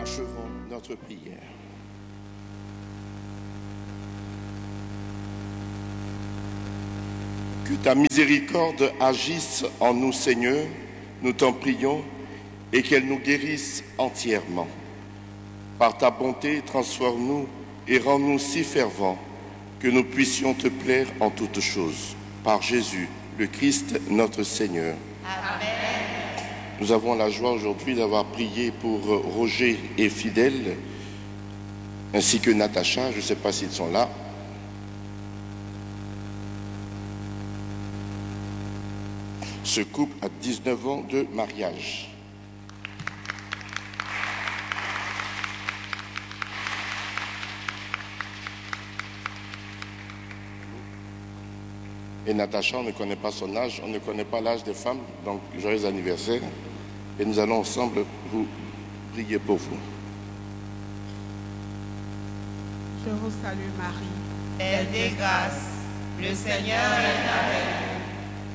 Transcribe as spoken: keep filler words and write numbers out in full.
achevons notre prière. Que ta miséricorde agisse en nous, Seigneur, nous t'en prions, et qu'elle nous guérisse entièrement. Par ta bonté, transforme-nous et rends-nous si fervents que nous puissions te plaire en toutes choses. Par Jésus, le Christ, notre Seigneur. Amen. Nous avons la joie aujourd'hui d'avoir prié pour Roger et Fidèle, ainsi que Natacha, je ne sais pas s'ils sont là. Ce couple a dix-neuf ans de mariage. Et Natacha, on ne connaît pas son âge, on ne connaît pas l'âge des femmes, donc joyeux anniversaire. Et nous allons ensemble vous prier pour vous. Je vous salue Marie, Pleine de grâce, le Seigneur est avec vous.